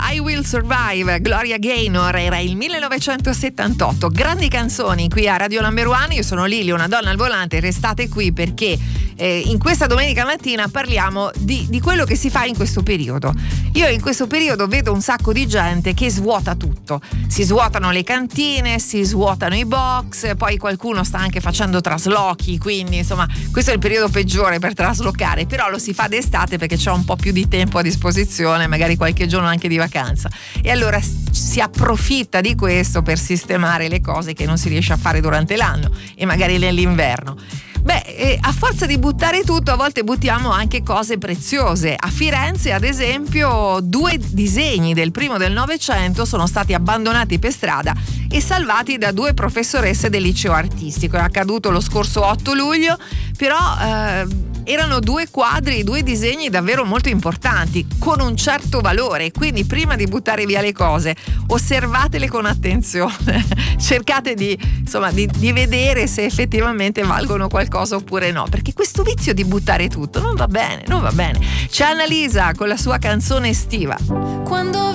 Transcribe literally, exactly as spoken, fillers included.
I Will Survive, Gloria Gaynor, era il millenovecentosettantotto. Grandi canzoni qui a Radio Number One. Io sono Lili, una donna al volante. Restate qui perché eh, in questa domenica mattina parliamo di, di quello che si fa in questo periodo. Io in questo periodo vedo un sacco di gente che svuota tutto. Si svuotano le cantine, si svuotano i box, poi qualcuno sta anche facendo traslochi, quindi insomma questo è il periodo peggiore per traslocare, però lo si fa d'estate perché c'è un po' più di tempo a disposizione, magari qualche giorno anche di vacanza, e allora si approfitta di questo per sistemare le cose che non si riesce a fare durante l'anno e magari nell'inverno. Beh, eh, a forza di buttare tutto, a volte buttiamo anche cose preziose. A Firenze, ad esempio, due disegni del primo del Novecento sono stati abbandonati per strada e salvati da due professoresse del liceo artistico. È accaduto lo scorso otto luglio, però eh, erano due quadri, due disegni davvero molto importanti, con un certo valore. Quindi prima di buttare via le cose, osservatele con attenzione. Cercate di, insomma, di, di vedere se effettivamente valgono qualcosa oppure no, perché questo vizio di buttare tutto non va bene, non va bene. C'è Annalisa con la sua canzone estiva. Quando